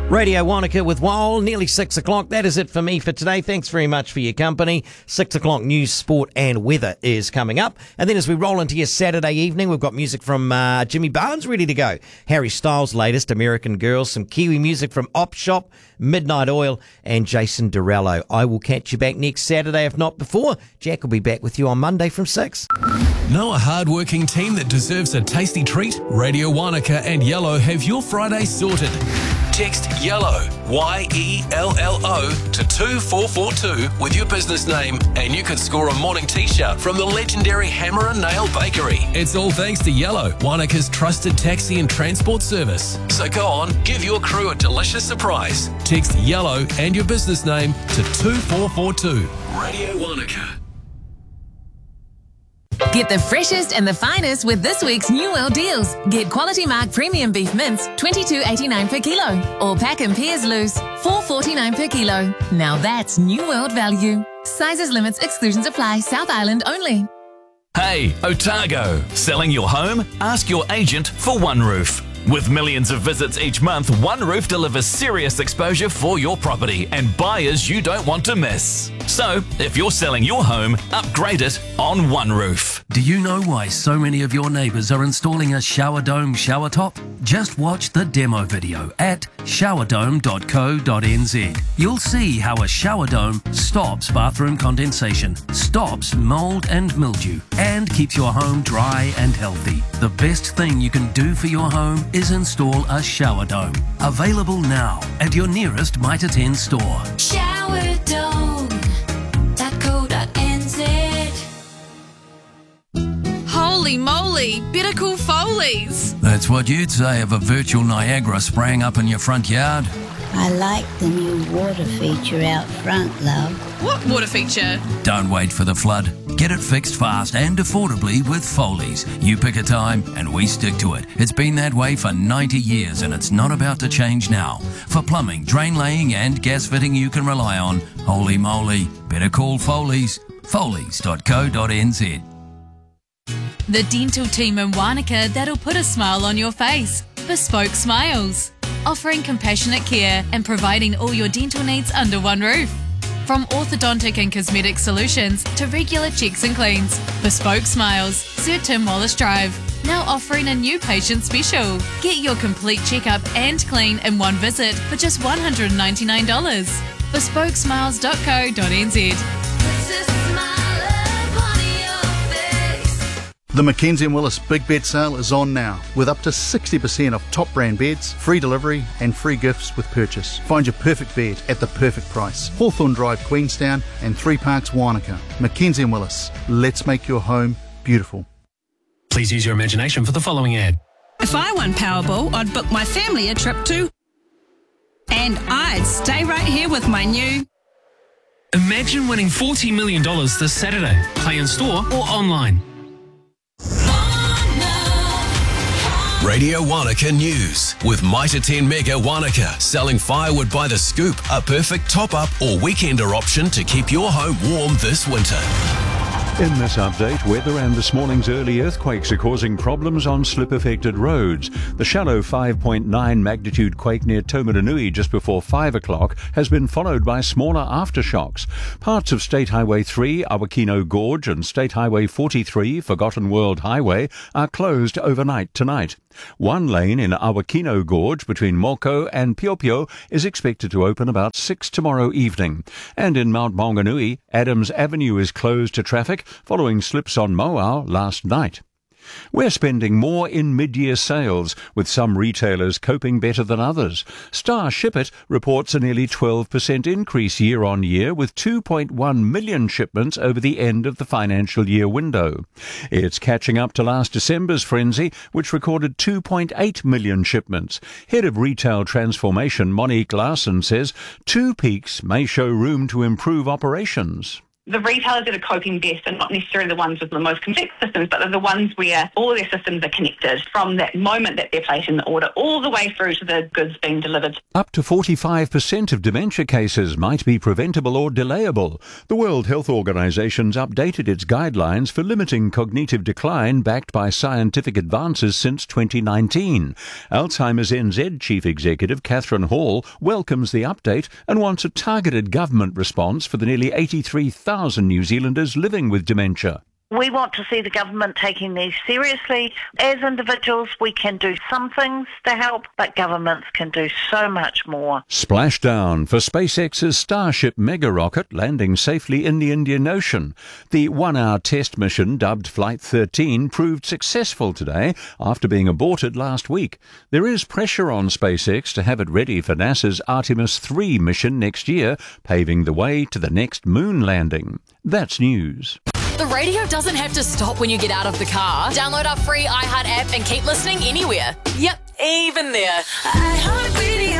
Radio Wanaka with Wall, nearly 6 o'clock. That is it for me for today. Thanks very much for your company. 6 o'clock news, sport and weather is coming up. And then as we roll into your Saturday evening, we've got music from Jimmy Barnes ready to go. Harry Styles' latest, American Girl, some Kiwi music from Op Shop, Midnight Oil and Jason Derulo. I will catch you back next Saturday, if not before. Jack will be back with you on Monday from 6. Know a hard-working team that deserves a tasty treat? Radio Wanaka and Yellow have your Friday sorted. Text YELLOW, Y-E-L-L-O, to 2442 with your business name and you could score a morning t-shirt from the legendary Hammer and Nail Bakery. It's all thanks to Yellow, Wanaka's trusted taxi and transport service. So go on, give your crew a delicious surprise. Text YELLOW and your business name to 2442. Radio Wanaka. Get the freshest and the finest with this week's New World deals. Get Quality Mark Premium Beef Mince, $22.89 per kilo. Or Pack and Pears Loose, $4.49 per kilo. Now that's New World value. Sizes, limits, exclusions apply. South Island only. Hey, Otago. Selling your home? Ask your agent for One Roof. With millions of visits each month, One Roof delivers serious exposure for your property and buyers you don't want to miss. So, if you're selling your home, upgrade it on One Roof. Do you know why so many of your neighbours are installing a shower dome shower top? Just watch the demo video at showerdome.co.nz. You'll see how a shower dome stops bathroom condensation, stops mould and mildew, and keeps your home dry and healthy. The best thing you can do for your home is install a shower dome. Available now at your nearest Mitre 10 store. Showerdome.co.nz. Holy moly, better call Foley's. That's what you'd say of a virtual Niagara spraying up in your front yard. I like the new water feature out front, love. What water feature? Don't wait for the flood. Get it fixed fast and affordably with Foley's. You pick a time and we stick to it. It's been that way for 90 years and it's not about to change now. For plumbing, drain laying and gas fitting you can rely on, holy moly, better call Foley's. Foley's.co.nz. The dental team in Wanaka that'll put a smile on your face. Bespoke Smiles. Offering compassionate care and providing all your dental needs under one roof. From orthodontic and cosmetic solutions to regular checks and cleans. Bespoke Smiles, Sir Tim Wallace Drive. Now offering a new patient special. Get your complete checkup and clean in one visit for just $199. Bespokesmiles.co.nz. The Mackenzie & Willis Big Bed Sale is on now, with up to 60% off top brand beds, free delivery and free gifts with purchase. Find your perfect bed at the perfect price. Hawthorne Drive, Queenstown and 3 Parks, Wanaka. Mackenzie & Willis, let's make your home beautiful. Please use your imagination for the following ad. If I won Powerball, I'd book my family a trip to... And I'd stay right here with my new... Imagine winning $40 million this Saturday. Play in store or online. Radio Wanaka News with Mitre 10 Mega Wanaka, selling firewood by the scoop, a perfect top-up or weekender option to keep your home warm this winter. In this update, weather and this morning's early earthquakes are causing problems on slip-affected roads. The shallow 5.9 magnitude quake near Taumarunui just before 5 o'clock has been followed by smaller aftershocks. Parts of State Highway 3, Awakino Gorge and State Highway 43, Forgotten World Highway, are closed overnight tonight. One lane in Awakino Gorge between Moko and Piopio is expected to open about 6 tomorrow evening. And in Mount Maunganui, Adams Avenue is closed to traffic following slips on Moau last night. We're spending more in mid-year sales, with some retailers coping better than others. Star Ship It reports a nearly 12% increase year-on-year, with 2.1 million shipments over the end of the financial year window. It's catching up to last December's frenzy, which recorded 2.8 million shipments. Head of Retail Transformation Monique Larson says 2 peaks may show room to improve operations. The retailers that are coping best are not necessarily the ones with the most complex systems, but they're the ones where all their systems are connected from that moment that they're placing the order all the way through to the goods being delivered. Up to 45% of dementia cases might be preventable or delayable. The World Health Organization's updated its guidelines for limiting cognitive decline backed by scientific advances since 2019. Alzheimer's NZ Chief Executive Catherine Hall welcomes the update and wants a targeted government response for the nearly 83,000 New Zealanders living with dementia. We want to see the government taking these seriously. As individuals, we can do some things to help, but governments can do so much more. Splashdown for SpaceX's Starship mega rocket landing safely in the Indian Ocean. The one-hour test mission, dubbed Flight 13, proved successful today after being aborted last week. There is pressure on SpaceX to have it ready for NASA's Artemis 3 mission next year, paving the way to the next moon landing. That's news. The radio doesn't have to stop when you get out of the car. Download our free iHeart app and keep listening anywhere. Yep, even there. iHeartRadio.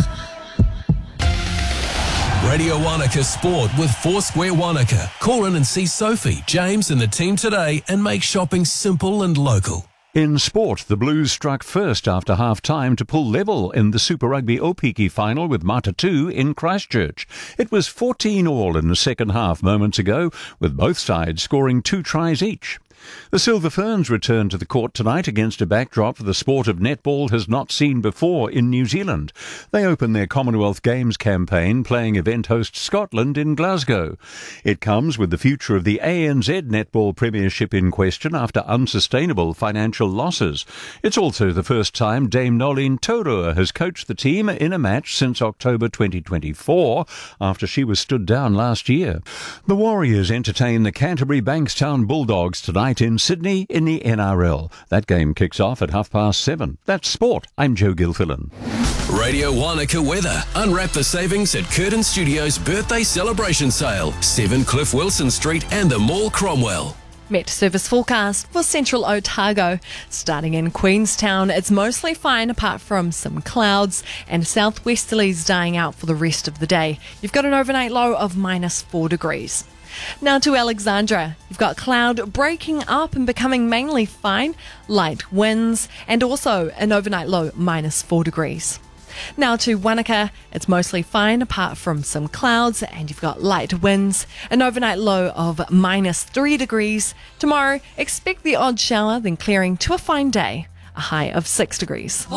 Radio Wanaka Sport with Foursquare Wanaka. Call in and see Sophie, James and the team today and make shopping simple and local. In sport, the Blues struck first after half-time to pull level in the Super Rugby Opiki final with Matatu in Christchurch. It was 14-all in the second half moments ago, with both sides scoring 2 tries each. The Silver Ferns return to the court tonight against a backdrop the sport of netball has not seen before in New Zealand. They open their Commonwealth Games campaign playing event host Scotland in Glasgow. It comes with the future of the ANZ Netball Premiership in question after unsustainable financial losses. It's also the first time Dame Nolene Taurua has coached the team in a match since October 2024 after she was stood down last year. The Warriors entertain the Canterbury Bankstown Bulldogs tonight in Sydney in the NRL. That game kicks off at 7:30. That's sport. I'm Joe Gilfillan. Radio Wanaka weather. Unwrap the savings at Curtin Studios birthday celebration sale. 7 Cliff Wilson Street and the Mall Cromwell. Met service forecast for central Otago. Starting in Queenstown, it's mostly fine apart from some clouds and southwesterlies dying out for the rest of the day. You've got an overnight low of -4 degrees. Now to Alexandra. You've got cloud breaking up and becoming mainly fine, light winds, and also an overnight low -4 degrees. Now to Wanaka. It's mostly fine apart from some clouds, and you've got light winds, an overnight low of -3 degrees. Tomorrow, expect the odd shower, then clearing to a fine day, a high of 6 degrees.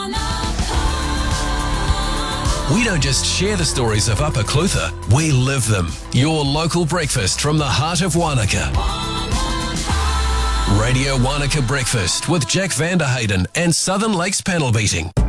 We don't just share the stories of Upper Clutha, we live them. Your local breakfast from the heart of Wanaka. Radio Wanaka Breakfast with Jack Vanderhayden and Southern Lakes Panel Beating.